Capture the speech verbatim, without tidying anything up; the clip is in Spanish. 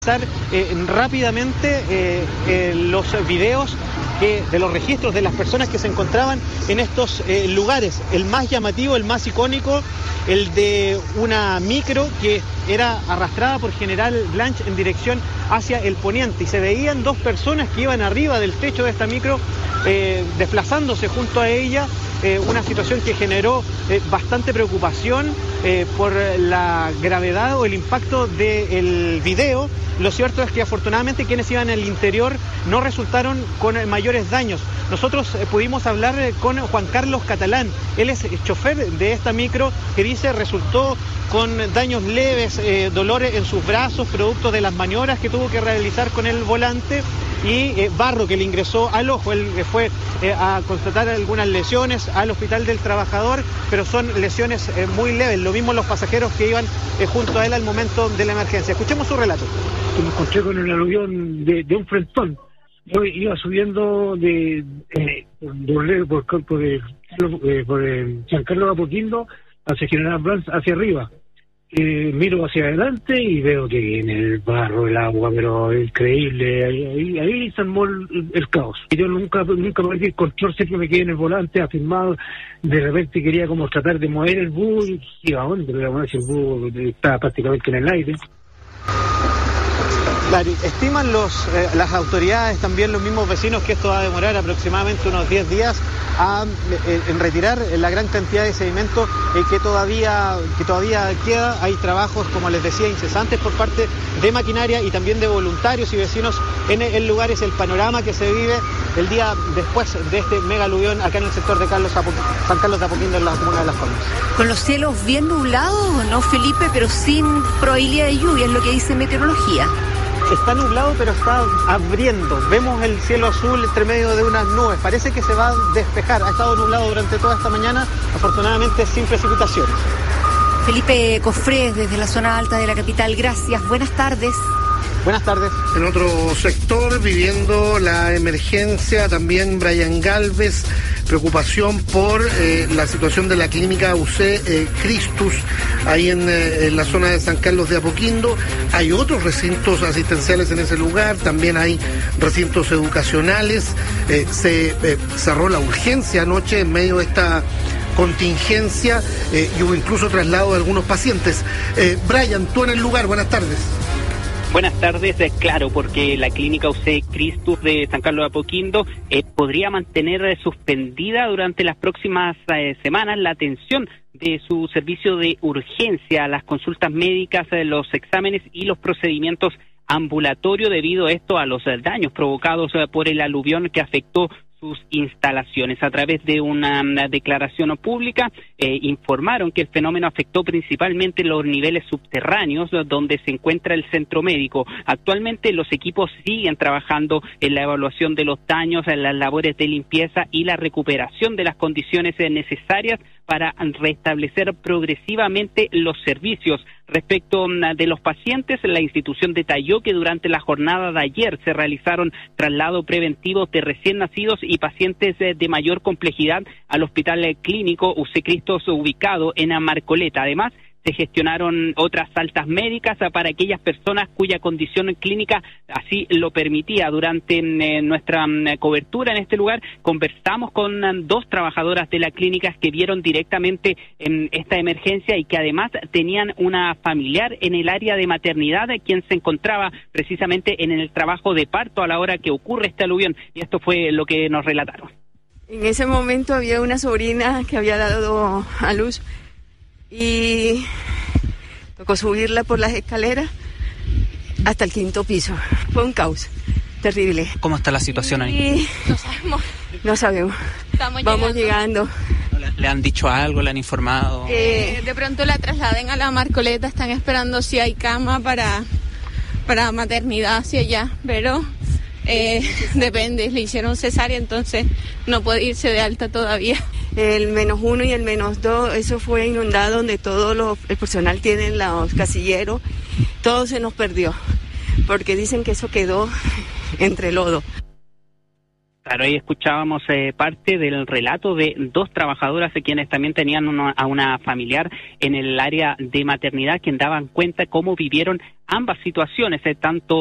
Eh, rápidamente eh, eh, los videos que, de los registros de las personas que se encontraban en estos eh, lugares. El más llamativo, el más icónico, el de una micro que era arrastrada por General Blanch en dirección hacia el poniente, y se veían dos personas que iban arriba del techo de esta micro eh, desplazándose junto a ella. Eh, una situación que generó eh, bastante preocupación eh, por la gravedad o el impacto del video. Lo cierto es que afortunadamente quienes iban al interior no resultaron con mayores daños. Nosotros eh, pudimos hablar eh, con Juan Carlos Catalán, él es chofer de esta micro, que dice resultó con daños leves, eh, dolores en sus brazos, producto de las maniobras que tuvo que realizar con el volante, y eh, barro que le ingresó al ojo. Él fue eh, a constatar algunas lesiones al Hospital del Trabajador, pero son lesiones eh, muy leves. Lo mismo los pasajeros que iban eh, junto a él al momento de la emergencia. Escuchemos su relato. Me encontré con el aluvión de, de un frentón. Yo iba subiendo de eh, por, por, por, eh, por eh, San Carlos de Apoquindo hacia General Blanch, hacia arriba. Eh, miro hacia adelante y veo que viene el barro, el agua, pero increíble. Ahí, ahí, ahí se armó el, el caos. Y yo nunca nunca perdí el control, siempre me quedé en el volante afirmado. De repente quería como tratar de mover el bus, y ¿a dónde? Pero si el bus estaba prácticamente en el aire. Claro, estiman los, eh, las autoridades, también los mismos vecinos, que esto va a demorar aproximadamente unos diez días a, eh, en retirar la gran cantidad de sedimento eh, que todavía que todavía queda. Hay trabajos, como les decía, incesantes por parte de maquinaria y también de voluntarios y vecinos en, en lugares. El panorama que se vive el día después de este mega aluvión acá en el sector de Carlos Apo, San Carlos de Apoquindo, en la comuna de Las Condes. Con los cielos bien nublados, ¿no, Felipe? Pero sin probabilidad de lluvia, es lo que dice meteorología. Está nublado, pero está abriendo. Vemos el cielo azul entre medio de unas nubes. Parece que se va a despejar. Ha estado nublado durante toda esta mañana, afortunadamente sin precipitaciones. Felipe Cofrés, desde la zona alta de la capital, gracias. Buenas tardes. Buenas tardes. En otro sector, viviendo la emergencia, también Brian Galvez, preocupación por eh, la situación de la clínica U C eh, Christus, ahí en, eh, en la zona de San Carlos de Apoquindo. Hay otros recintos asistenciales en ese lugar, también hay recintos educacionales. Eh, se eh, cerró la urgencia anoche en medio de esta contingencia eh, y hubo incluso traslado de algunos pacientes. Eh, Brian, tú en el lugar, buenas tardes. Buenas tardes, eh, claro, porque la clínica U C Christus de San Carlos de Apoquindo eh, podría mantener eh, suspendida durante las próximas eh, semanas la atención de su servicio de urgencia, las consultas médicas, eh, los exámenes y los procedimientos ambulatorios, debido a esto a los eh, daños provocados eh, por el aluvión que afectó sus instalaciones. A través de una, una declaración pública eh, informaron que el fenómeno afectó principalmente los niveles subterráneos donde se encuentra el centro médico. Actualmente los equipos siguen trabajando en la evaluación de los daños, en las labores de limpieza y la recuperación de las condiciones necesarias para restablecer progresivamente los servicios. Respecto de los pacientes, la institución detalló que durante la jornada de ayer se realizaron traslados preventivos de recién nacidos y pacientes de mayor complejidad al Hospital Clínico U C Christus, ubicado en Marcoleta. Además, se gestionaron otras altas médicas para aquellas personas cuya condición clínica así lo permitía. Durante eh, nuestra eh, cobertura en este lugar, conversamos con eh, dos trabajadoras de la clínica que vieron directamente en esta emergencia y que además tenían una familiar en el área de maternidad, quien se encontraba precisamente en el trabajo de parto a la hora que ocurre este aluvión, y esto fue lo que nos relataron. En ese momento había una sobrina que había dado a luz y tocó subirla por las escaleras hasta el quinto piso. Fue un caos terrible. ¿Cómo está la situación ahí? Y no sabemos. No sabemos. Estamos Vamos llegando. llegando. ¿Le han dicho algo? ¿Le han informado? Eh, de pronto la trasladen a la Marcoleta. Están esperando si hay cama para, para maternidad hacia allá. Pero eh, depende. Le hicieron cesárea, entonces no puede irse de alta todavía. El menos uno y el menos dos, eso fue inundado, donde todo lo, el personal tiene los casilleros. Todo se nos perdió, porque dicen que eso quedó entre lodo. Claro, ahí escuchábamos eh, parte del relato de dos trabajadoras de quienes también tenían una, a una familiar en el área de maternidad, quien daban cuenta cómo vivieron ambas situaciones, eh, tanto